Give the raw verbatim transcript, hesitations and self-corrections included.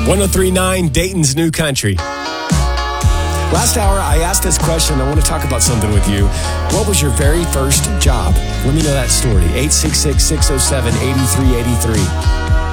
one oh three point nine Dayton's New Country. Last hour, I asked this question. I want to talk about something with you. What was your very first job? Let me know that story. eight six six, six oh seven, eight three eight three.